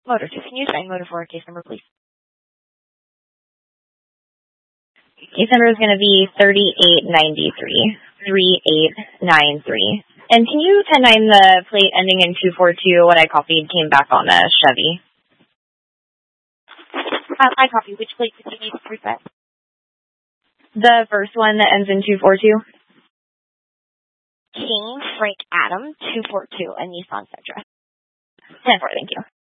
Motor 2, can you sign Motor 4 case number, please? Case number is going to be 3893. 3893. And can you 10-9 the plate ending in 242? What I copied came back on a Chevy. I copied. Which plate did you need to reset? The first one that ends in 242. King Frank Adam 242 and Nissan Sentra. 10-4, thank you.